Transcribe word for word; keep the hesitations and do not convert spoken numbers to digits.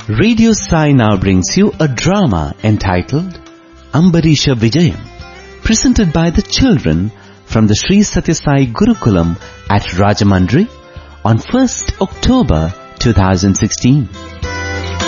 Radio Sai now brings you a drama entitled Ambarisha Vijayam, presented by the children from the Sri Satya Sai Gurukulam at Rajamandri on first October twenty sixteen.